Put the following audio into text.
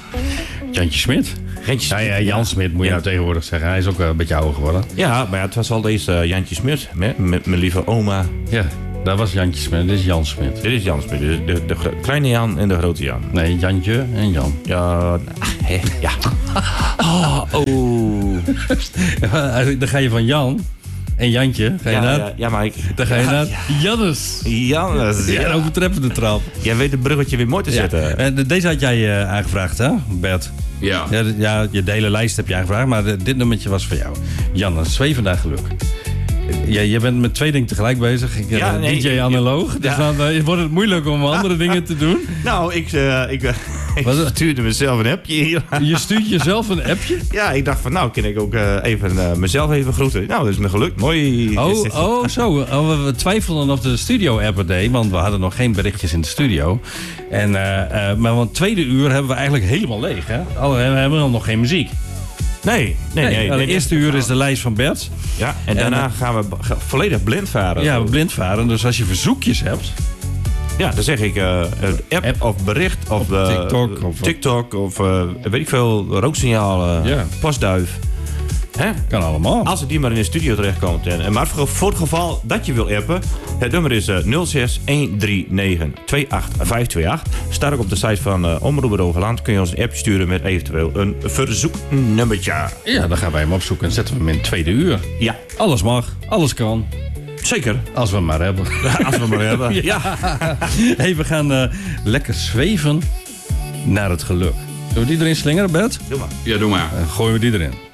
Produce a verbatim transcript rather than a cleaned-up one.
Jantje Smit. Jantje Smit. Ja, ja, Jan Smit moet je Ja. nou tegenwoordig zeggen. Hij is ook uh, een beetje ouder geworden. Ja, maar ja, het was al deze uh, Jantje Smit. Met mijn lieve oma. Ja, dat was Jantje Smit. Dit is Jan Smit. Dit is Jan Smit. De, de, de kleine Jan en de grote Jan. Nee, Jantje en Jan. Ja, ach, hè, ja. Oh, oh. Dan ga je van Jan en Jantje. Ga je Ja, naar, ja, ja, maar ik... dan ga je ja, naar ja. Jannes. Jannes, Ja, ja. overtreppende trap. Jij weet het bruggetje weer mooi te zetten. Ja. En deze had jij uh, aangevraagd, hè, Bert? Ja. Ja, d- ja, je de hele lijst heb je aangevraagd, maar de- dit nummertje was voor jou. Jannes, Zweven naar geluk. Ja, je bent met twee dingen tegelijk bezig. Ik, Ja, uh, nee, D J ik- analoog. Dus ja. dan uh, wordt het moeilijk om andere dingen te doen. Nou, ik, uh, ik, uh, ik Wat? stuurde mezelf een appje hier. Je stuurt jezelf een appje. Ja, ik dacht van nou, kan ik ook uh, even uh, mezelf even groeten. Nou, dat is me gelukt. Mooi. Oh, oh zo. Oh, we, we twijfelden of de studio-app deed, want we hadden nog geen berichtjes in de studio. En, uh, uh, maar want tweede uur hebben we eigenlijk helemaal leeg. Hè? Alle, we hebben dan nog geen muziek. Nee, nee, nee. Nee, nee, de nee, eerste nee. uur is de lijst van Bert. Ja, en daarna En, gaan we b- ga- volledig blind varen. Ja, we blind varen. Dus als je verzoekjes hebt. Ja, dan zeg ik uh, een app, App. of bericht of, uh, TikTok of- TikTok of uh, weet ik veel, rooksignaal, uh, Ja. postduif. Hè? Kan allemaal. Als het die maar in de studio terechtkomt. En, en maar voor, voor het geval dat je wil appen, het nummer is uh, nul zes een drie negen twee acht vijf twee acht. Staat ook op de site van uh, Omroep Hoogland. Kun je ons een appje sturen met eventueel een verzoeknummertje. Ja, dan gaan wij hem opzoeken en zetten we hem in het tweede uur. Ja, Alles mag, alles kan. zeker. Als we hem maar hebben. Als we maar hebben. Ja. Hey, we gaan uh, lekker zweven naar het geluk. Zullen we die erin slingeren, Bert? Doe maar. Ja, doe maar. Dan gooien we die erin.